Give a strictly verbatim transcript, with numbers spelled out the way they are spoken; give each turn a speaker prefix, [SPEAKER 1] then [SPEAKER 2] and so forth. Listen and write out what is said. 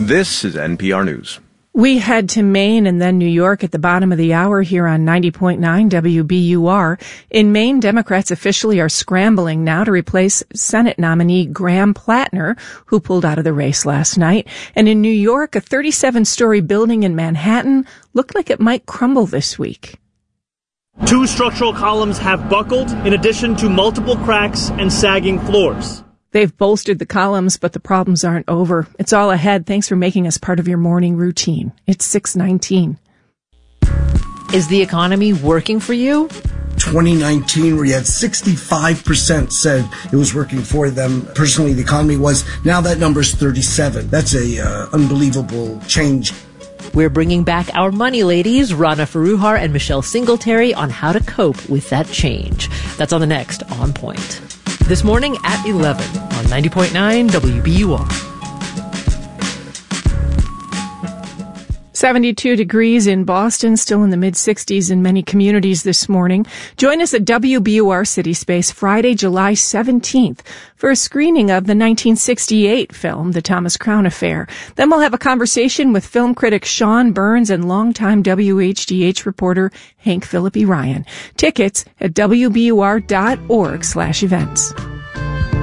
[SPEAKER 1] This is N P R News.
[SPEAKER 2] We head to Maine and then New York at the bottom of the hour here on ninety point nine W B U R. In Maine, Democrats officially are scrambling now to replace Senate nominee Graham Plattner, who pulled out of the race last night. And in New York, a thirty-seven story building in Manhattan looked like it might crumble this week.
[SPEAKER 3] Two structural columns have buckled, in addition to multiple cracks and sagging floors.
[SPEAKER 2] They've bolstered the columns, but the problems aren't over. It's all ahead. Thanks for making us part of your morning routine. It's six nineteen.
[SPEAKER 4] Is the economy working for you?
[SPEAKER 5] twenty nineteen, where you had sixty-five percent said it was working for them. Personally, the economy was. Now that number's thirty-seven. That's a uh, unbelievable change.
[SPEAKER 4] We're bringing back our money ladies, Rana Faruhar and Michelle Singletary, on how to cope with that change. That's on the next On Point. This morning at eleven on ninety point nine W B U R.
[SPEAKER 2] seventy-two degrees in Boston, still in the mid-sixties in many communities this morning. Join us at W B U R City Space Friday, July seventeenth for a screening of the nineteen sixty-eight film, The Thomas Crown Affair. Then we'll have a conversation with film critic Sean Burns and longtime W H D H reporter Hank Phillippi Ryan. Tickets at W B U R dot org slash events.